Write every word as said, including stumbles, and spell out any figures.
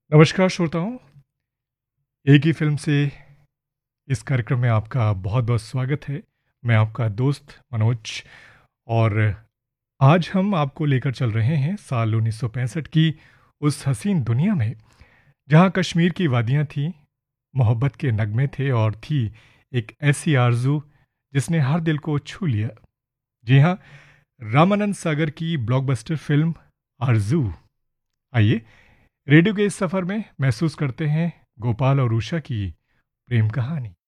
नमस्कार श्रोताओं, एक ही फिल्म से इस कार्यक्रम में आपका बहुत-बहुत स्वागत है। मैं आपका दोस्त मनोज और आज हम आपको लेकर चल रहे हैं साल उन्नीस सौ पैंसठ की उस हसीन दुनिया में, जहां कश्मीर की वादियां थीं, मोहब्बत के नगमे थे और थी एक ऐसी आरज़ू जिसने हर दिल को छू लिया। जी हाँ, रामानंद सागर की ब्लॉकबस्टर फिल्म आरज़ू। आइए रेडियो के इस सफ़र में महसूस करते हैं गोपाल और उषा की प्रेम कहानी।